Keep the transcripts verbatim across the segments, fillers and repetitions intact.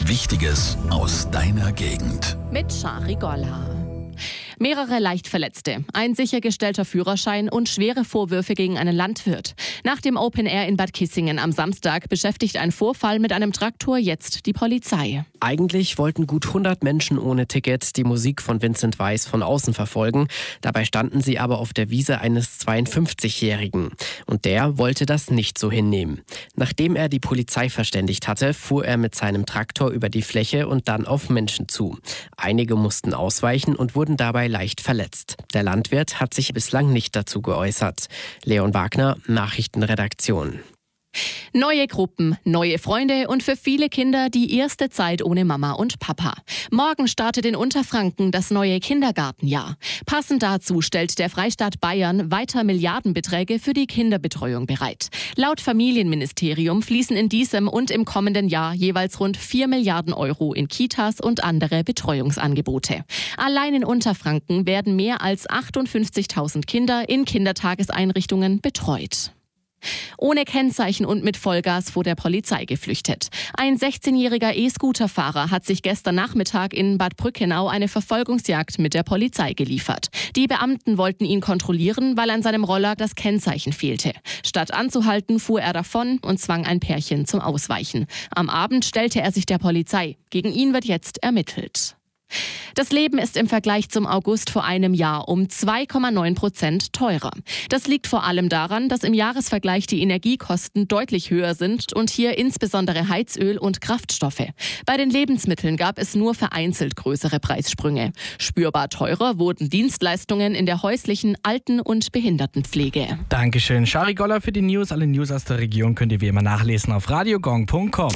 Wichtiges aus deiner Gegend. Mit Shari Golla. Mehrere Leichtverletzte, ein sichergestellter Führerschein und schwere Vorwürfe gegen einen Landwirt. Nach dem Open Air in Bad Kissingen am Samstag beschäftigt ein Vorfall mit einem Traktor jetzt die Polizei. Eigentlich wollten gut hundert Menschen ohne Ticket die Musik von Vincent Weiss von außen verfolgen. Dabei standen sie aber auf der Wiese eines zweiundfünfzigjährigen. Und der wollte das nicht so hinnehmen. Nachdem er die Polizei verständigt hatte, fuhr er mit seinem Traktor über die Fläche und dann auf Menschen zu. Einige mussten ausweichen und wurden dabei leicht verletzt. Der Landwirt hat sich bislang nicht dazu geäußert. Leon Wagner, Nachrichtenredaktion. Neue Gruppen, neue Freunde und für viele Kinder die erste Zeit ohne Mama und Papa. Morgen startet in Unterfranken das neue Kindergartenjahr. Passend dazu stellt der Freistaat Bayern weiter Milliardenbeträge für die Kinderbetreuung bereit. Laut Familienministerium fließen in diesem und im kommenden Jahr jeweils rund vier Milliarden Euro in Kitas und andere Betreuungsangebote. Allein in Unterfranken werden mehr als achtundfünfzigtausend Kinder in Kindertageseinrichtungen betreut. Ohne Kennzeichen und mit Vollgas vor der Polizei geflüchtet. Ein sechzehnjähriger E-Scooter-Fahrer hat sich gestern Nachmittag in Bad Brückenau eine Verfolgungsjagd mit der Polizei geliefert. Die Beamten wollten ihn kontrollieren, weil an seinem Roller das Kennzeichen fehlte. Statt anzuhalten, fuhr er davon und zwang ein Pärchen zum Ausweichen. Am Abend stellte er sich der Polizei. Gegen ihn wird jetzt ermittelt. Das Leben ist im Vergleich zum August vor einem Jahr um zwei Komma neun Prozent teurer. Das liegt vor allem daran, dass im Jahresvergleich die Energiekosten deutlich höher sind und hier insbesondere Heizöl und Kraftstoffe. Bei den Lebensmitteln gab es nur vereinzelt größere Preissprünge. Spürbar teurer wurden Dienstleistungen in der häuslichen Alten- und Behindertenpflege. Dankeschön, Shari Golla für die News. Alle News aus der Region könnt ihr wie immer nachlesen auf radiogong punkt com.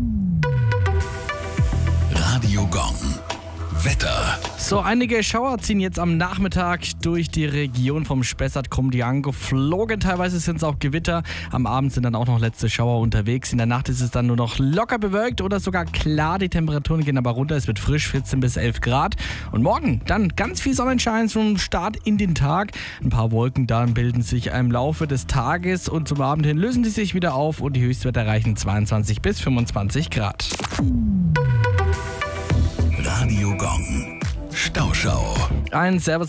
Radio Gong. Wetter. So, einige Schauer ziehen jetzt am Nachmittag durch die Region vom Spessart kommen die angeflogen. Teilweise sind es auch Gewitter. Am Abend sind dann auch noch letzte Schauer unterwegs. In der Nacht ist es dann nur noch locker bewölkt oder sogar klar. Die Temperaturen gehen aber runter. Es wird frisch, vierzehn bis elf Grad. Und morgen dann ganz viel Sonnenschein zum Start in den Tag. Ein paar Wolken dann bilden sich im Laufe des Tages und zum Abend hin lösen die sich wieder auf und die Höchstwerte erreichen zweiundzwanzig bis fünfundzwanzig Grad. Radio Gong. Stauschau. Ein Servus